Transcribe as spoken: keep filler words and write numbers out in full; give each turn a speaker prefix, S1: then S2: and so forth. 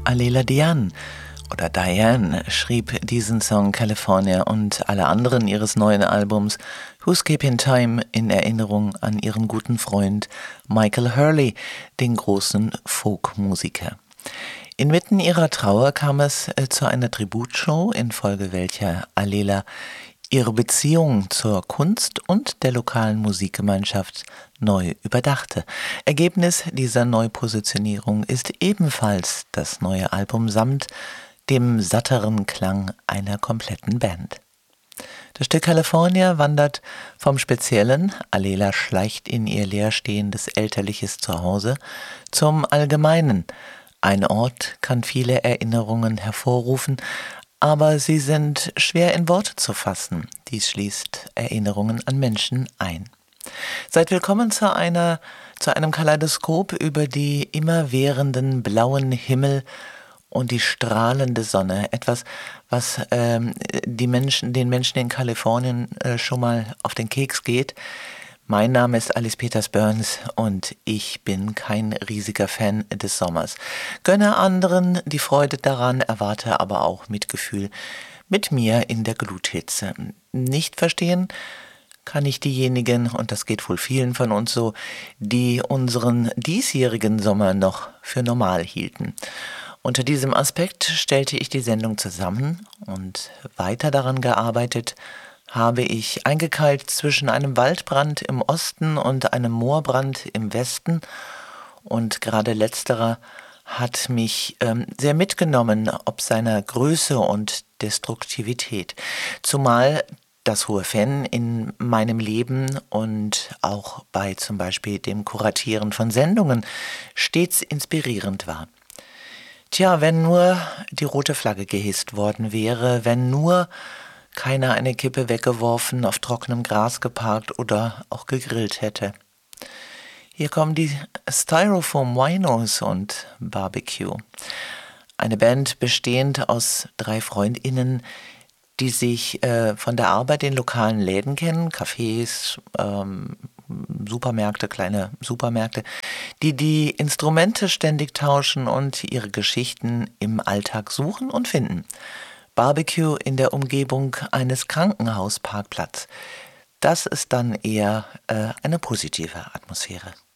S1: Alela Diane oder Diane schrieb diesen Song California und alle anderen ihres neuen Albums Who's Keeping Time in Erinnerung an ihren guten Freund Michael Hurley, den großen Folkmusiker. Inmitten ihrer Trauer kam es äh, zu einer Tributshow, infolge welcher Alela ihre Beziehung zur Kunst und der lokalen Musikgemeinschaft neu überdachte. Ergebnis dieser Neupositionierung ist ebenfalls das neue Album samt dem satteren Klang einer kompletten Band. Das Stück California wandert vom Speziellen, Alela schleicht in ihr leerstehendes elterliches Zuhause, zum Allgemeinen. Ein Ort kann viele Erinnerungen hervorrufen, aber sie sind schwer in Worte zu fassen. Dies schließt Erinnerungen an Menschen ein. Seid willkommen zu einer, zu einem Kaleidoskop über die immerwährenden blauen Himmel und die strahlende Sonne. Etwas, was ähm, die Menschen, den Menschen in Kalifornien äh, schon mal auf den Keks geht. Mein Name ist Alice Peters Burns und ich bin kein riesiger Fan des Sommers. Gönne anderen die Freude daran, erwarte aber auch Mitgefühl mit mir in der Gluthitze. Nicht verstehen kann ich diejenigen, und das geht wohl vielen von uns so, die unseren diesjährigen Sommer noch für normal hielten. Unter diesem Aspekt stellte ich die Sendung zusammen und weiter daran gearbeitet, habe ich eingekeilt zwischen einem Waldbrand im Osten und einem Moorbrand im Westen. Und gerade letzterer hat mich ähm, sehr mitgenommen, ob seiner Größe und Destruktivität. Zumal das hohe Fan in meinem Leben und auch bei zum Beispiel dem Kuratieren von Sendungen stets inspirierend war. Tja, wenn nur die rote Flagge gehisst worden wäre, wenn nur keiner eine Kippe weggeworfen, auf trockenem Gras geparkt oder auch gegrillt hätte. Hier kommen die Styrofoam Winos und Barbecue. Eine Band bestehend aus drei FreundInnen, die sich äh, von der Arbeit in lokalen Läden kennen, Cafés, ähm, Supermärkte, kleine Supermärkte, die die Instrumente ständig tauschen und ihre Geschichten im Alltag suchen und finden. Barbecue in der Umgebung eines Krankenhausparkplatzes. Das ist dann eher äh, eine positive Atmosphäre.